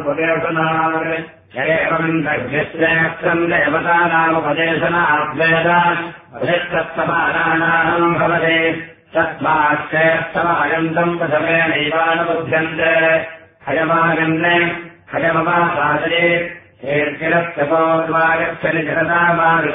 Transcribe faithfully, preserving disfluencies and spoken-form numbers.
एवम् देवतानामुपदेशनाद्वेदात्समानानाम् भवति तस्माक्षेस्तमायन्तम् प्रथमेणैवानुबुध्यन्ते हयमागन्ने हयमवासादये हेर्किरत्यपोद्वागच्छति जगदामागि